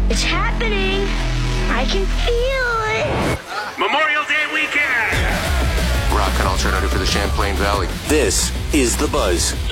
It's happening. I can feel it. Memorial Day weekend. Rock and alternative for the Champlain Valley. This is The Buzz.